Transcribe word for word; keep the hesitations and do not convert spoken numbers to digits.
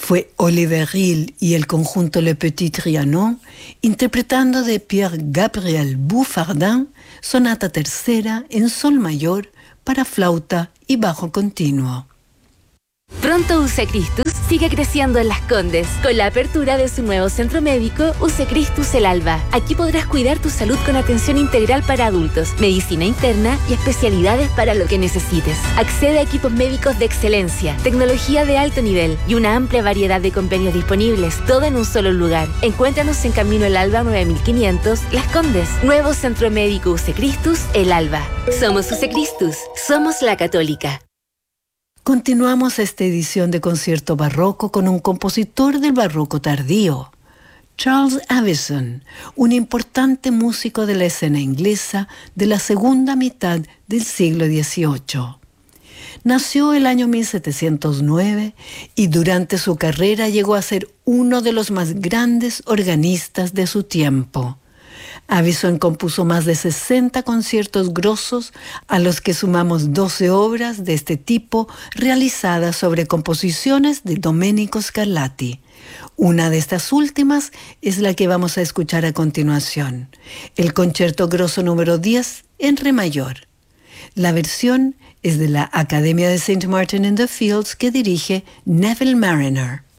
Fue Oliver Hill y el conjunto Le Petit Trianon interpretando de Pierre-Gabriel Bouffardin, sonata tercera en sol mayor para flauta y bajo continuo. Pronto U C Christus sigue creciendo en Las Condes con la apertura de su nuevo centro médico U C Christus El Alba. Aquí podrás cuidar tu salud con atención integral para adultos, medicina interna y especialidades para lo que necesites. Accede a equipos médicos de excelencia, tecnología de alto nivel y una amplia variedad de convenios disponibles, todo en un solo lugar. Encuéntranos en Camino El Alba nueve mil quinientos, Las Condes. Nuevo centro médico U C Christus El Alba. Somos U C Christus, somos la Católica. Continuamos esta edición de Concierto Barroco con un compositor del barroco tardío, Charles Avison, un importante músico de la escena inglesa de la segunda mitad del siglo dieciocho. Nació el año mil setecientos nueve y durante su carrera llegó a ser uno de los más grandes organistas de su tiempo. Avison compuso más de sesenta conciertos grosos, a los que sumamos doce obras de este tipo realizadas sobre composiciones de Domenico Scarlatti. Una de estas últimas es la que vamos a escuchar a continuación, el Concerto Grosso número diez en re mayor. La versión es de la Academia de Saint Martin in the Fields que dirige Neville Marriner.